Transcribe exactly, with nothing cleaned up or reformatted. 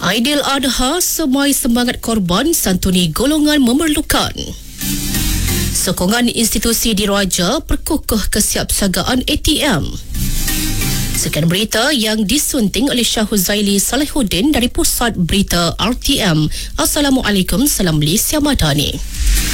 Aidiladha semai semangat korban santuni golongan memerlukan. Sokongan institusi diraja perkukuh kesiapsiagaan A T M. Sekian berita yang disunting oleh Syah Huzaili Salihuddin dari Pusat Berita R T M. Assalamualaikum, salam Malaysia Madani.